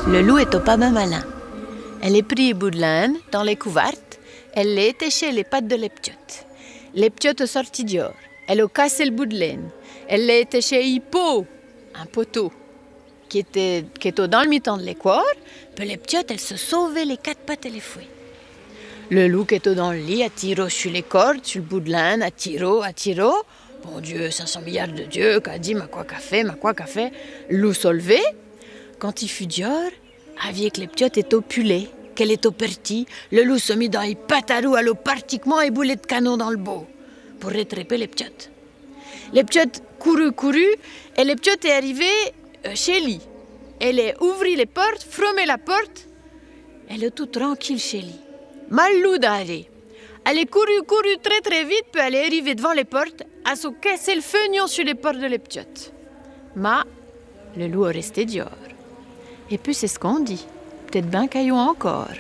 Le loup est au pas bien malin. Elle est prise bout de laine dans les couvertes. Elle l'a étéché les pattes de l'éptiote. L'éptiote est sortie dehors. Elle a cassé le bout de laine. Elle l'a étéché hippo, un poteau, qui était dans le mi-temps de l'équerre. Puis l'éptiote, elle se sauvait les quatre pattes et les fouets. Le loup qui était dans le lit a tiré sur les cordes, sur le bout de laine, a tiré. Bon Dieu, 500 milliards de Dieu, qu'a dit, ma quoi qu'a fait. Le loup s'est levé. Quand il fut dehors, avec l'éptiote est opulé, qu'elle est au parti, le loup se mit dans les patarous à l'eau pratiquement et boulet de canon dans le beau, pour rattraper l'éptiote. L'éptiote courut, et l'éptiote est arrivée chez lui. Elle a ouvert les portes, fermé la porte, elle est toute tranquille chez lui. Mal loup d'aller. Elle est couru très très vite, puis elle est arrivée devant les portes, à se casser le feuillon sur les portes de l'éptiote. Mais le loup est resté dehors. Et puis c'est ce qu'on dit. Peut-être bien caillou encore.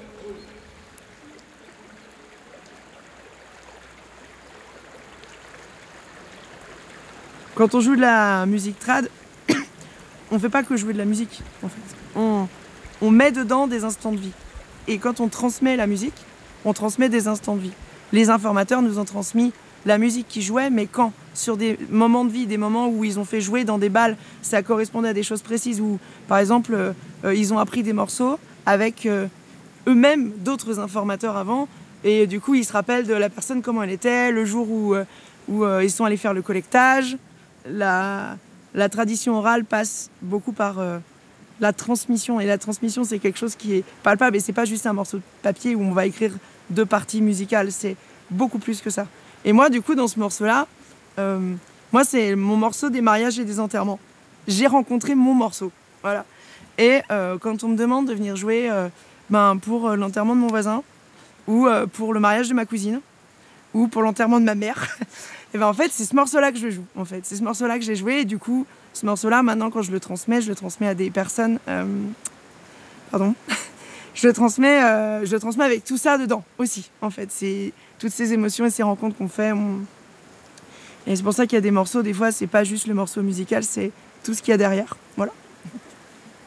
Quand on joue de la musique trad, on fait pas que jouer de la musique, en fait. On met dedans des instants de vie. Et quand on transmet la musique, on transmet des instants de vie. Les informateurs nous ont transmis la musique qu'ils jouaient, mais quand ? Sur des moments de vie, des moments où ils ont fait jouer dans des balles, ça correspondait à des choses précises, où, par exemple, ils ont appris des morceaux avec eux-mêmes d'autres informateurs avant, et du coup, ils se rappellent de la personne, comment elle était, le jour où ils sont allés faire le collectage. La tradition orale passe beaucoup par la transmission, et la transmission, c'est quelque chose qui est palpable, et c'est pas juste un morceau de papier où on va écrire 2 parties musicales, c'est beaucoup plus que ça. Et moi, du coup, dans ce morceau-là, moi, c'est mon morceau des mariages et des enterrements. J'ai rencontré mon morceau, voilà. Et quand on me demande de venir jouer pour l'enterrement de mon voisin, ou pour le mariage de ma cousine, ou pour l'enterrement de ma mère, et en fait, c'est ce morceau-là que je joue, en fait. C'est ce morceau-là que j'ai joué, et du coup, ce morceau-là, maintenant, quand je le transmets à des personnes... je le transmets avec tout ça dedans, aussi, en fait. C'est toutes ces émotions et ces rencontres qu'on fait. Et c'est pour ça qu'il y a des morceaux, des fois, c'est pas juste le morceau musical, c'est tout ce qu'il y a derrière. Voilà.